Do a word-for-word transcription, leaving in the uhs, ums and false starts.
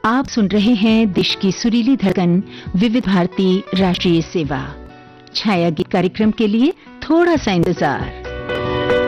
आप सुन रहे हैं देश की सुरीली धड़कन विविध भारती राष्ट्रीय सेवा। छाया गीत कार्यक्रम के लिए थोड़ा सा इंतजार।